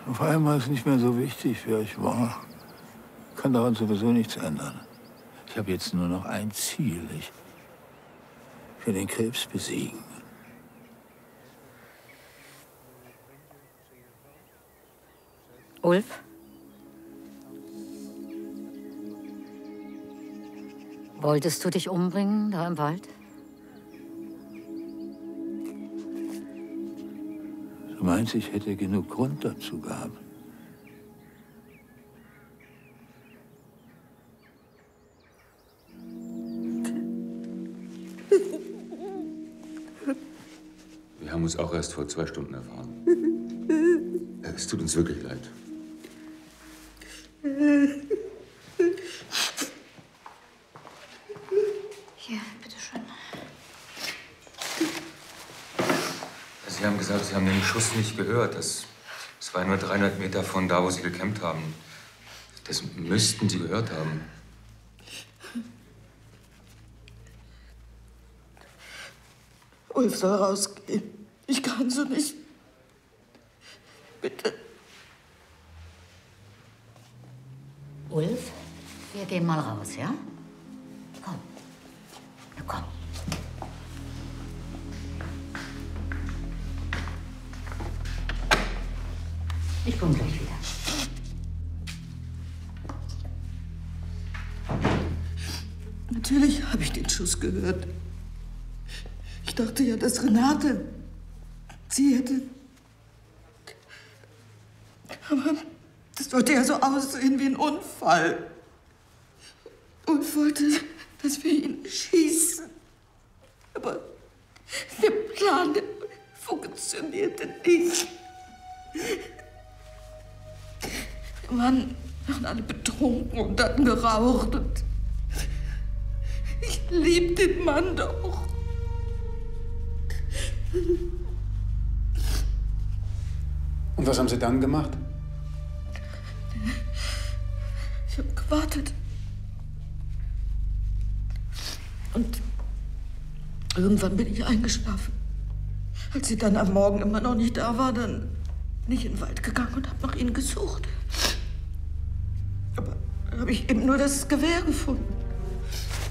Auf einmal ist nicht mehr so wichtig, wer ich war. Kann daran sowieso nichts ändern. Ich habe jetzt nur noch ein Ziel. Ich will den Krebs besiegen. Ulf? Wolltest du dich umbringen, da im Wald? Du meinst, ich hätte genug Grund dazu gehabt? Wir haben uns auch erst vor 2 Stunden erfahren. Es tut uns wirklich leid. Hier, bitteschön. Sie haben gesagt, Sie haben den Schuss nicht gehört. Das war nur 300 Meter von da, wo Sie gecampt haben. Das müssten Sie gehört haben. Ulf soll rausgehen. Ich kann so nicht. Bitte. Ulf, wir gehen mal raus, ja? Komm. Na komm. Ich komme gleich wieder. Natürlich habe ich den Schuss gehört. Ich dachte ja, dass Renate sie hätte. Aber das sollte ja so aussehen wie ein Unfall. Ulf wollte, dass wir ihn schießen. Aber der Plan funktionierte nicht. Wir waren alle betrunken und hatten geraucht. Und ich lieb den Mann doch. Und was haben Sie dann gemacht? Ich habe gewartet. Und irgendwann bin ich eingeschlafen. Als sie dann am Morgen immer noch nicht da war, dann bin ich in den Wald gegangen und habe nach ihnen gesucht. Aber da habe ich eben nur das Gewehr gefunden.